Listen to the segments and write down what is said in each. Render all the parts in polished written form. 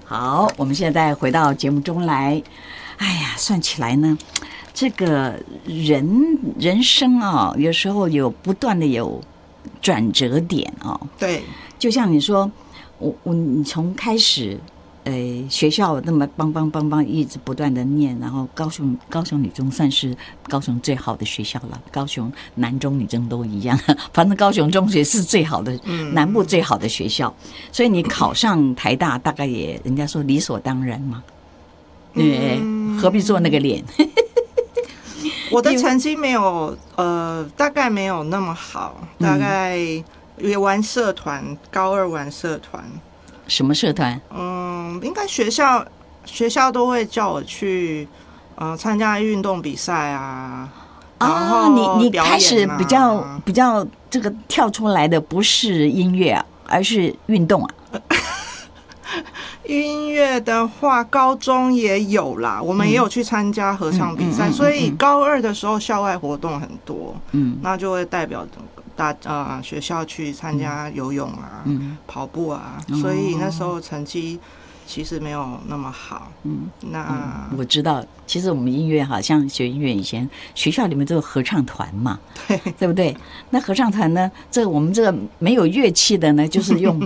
好，我们现在回到节目中来。哎呀，算起来呢，这个人生啊，有时候有不断的有转折点啊。 对， 就像你说，你从开始，学校那么邦一直不断的念，然后高雄女中算是高雄最好的学校了，高雄南中女中都一样，反正高雄中学是最好的，南部最好的学校，所以你考上台大大概也人家说理所当然嘛，何必做那个脸？ 我的成绩没有大概没有那么好，大概也玩社团，高二玩社团。 什么社团？ 应该学校都会叫我去参加运动比赛啊。然后你开始比较这个跳出来的不是音乐啊，而是运动啊。 音乐的话，高中也有啦，我们也有去参加合唱比赛，所以高二的时候校外活动很多，那就会代表学校去参加游泳啊、跑步啊，所以那时候成绩其实没有那么好。我知道，其实我们音乐好像学音乐以前学校里面都有合唱团嘛，对不对？那合唱团呢，我们这个没有乐器的呢，就是用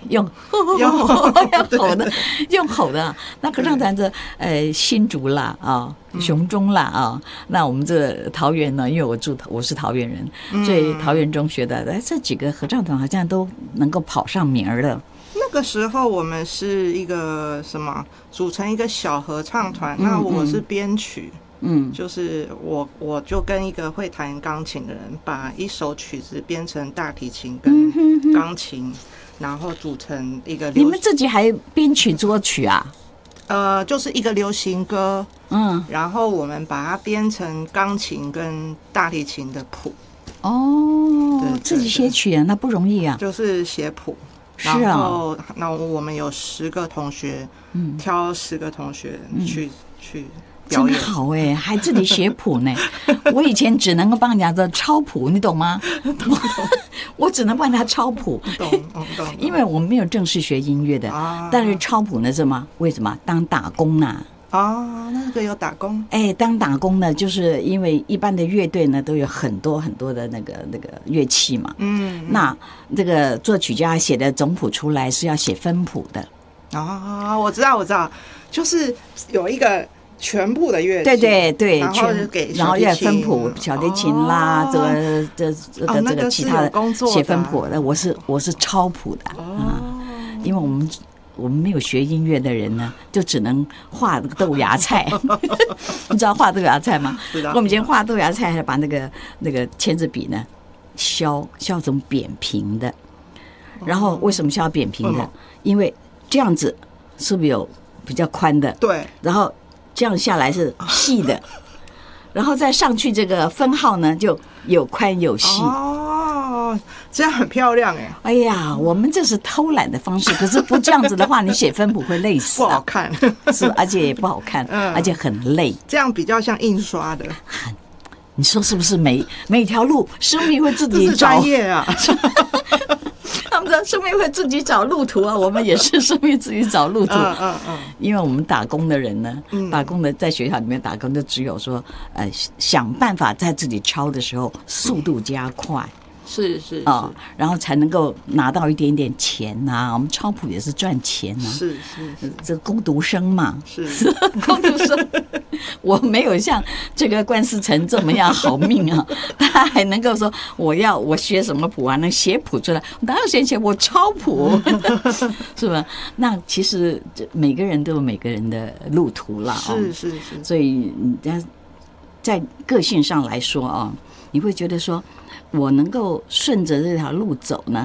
吼的。那合唱团新竹啦啊，雄中啦啊，那我们这桃园呢，因为我是桃园人，所以桃园中学的这几个合唱团好像都能够跑上名儿了。 那个时候我们是一个组成一个小合唱团，那我是编曲，就是我就跟一个会弹钢琴的人，把一首曲子编成大提琴跟钢琴，然后组成一个你们自己还编曲作曲啊？ 就是一个流行歌，然后我们把它编成钢琴跟大提琴的谱。对， 自己写曲啊，那不容易啊。 就是写谱。然后，那我们有10个同学，挑10个同学去表演， 真好哎，还自己写谱呢。我以前只能够帮人家抄谱，你懂吗？我只能帮他抄谱， 懂。 因为我们没有正式学音乐的，但是抄谱呢，为什么当打工呢？ 那个有打工， 当打工呢，就是因为一般的乐队呢都有很多很多的那个乐器嘛，那这个作曲家写的总谱出来是要写分谱的。 我知道，就是有一个全部的乐器， 对，然后要分谱，小提琴啦，这个其他的写分谱的，我是抄谱的因为我们没有学音乐的人呢，就只能画那个豆芽菜。你知道画豆芽菜吗？我们以前画豆芽菜，还把那个签字笔呢削成扁平的。然后为什么削扁平的？因为这样子是不是有比较宽的？对。然后这样下来是细的，然后再上去这个分号呢就有宽有细。 这样很漂亮哎！ 哎呀，我们这是偷懒的方式，可是不这样子的话，你写分谱会累死， 不好看， 是，而且也不好看，而且很累。 这样比较像印刷的， 你说是不是？每条路生命会自己找，这是专业啊。 他们说生命会自己找路途啊，我们也是生命自己找路途。因为我们打工的人呢，打工的在学校里面打工，就只有说想办法在自己抄的时候速度加快。 是然后才能够拿到一点点钱我们抄谱也是赚钱是这工读生嘛， 是工读生。我没有像这个冠思成这么样好命他还能够说我学什么谱能写谱出来，哪有写我抄谱，是吧？那其实每个人都有每个人的路途了是， 所以在个性上来说你会觉得说，我能够顺着这条路走呢，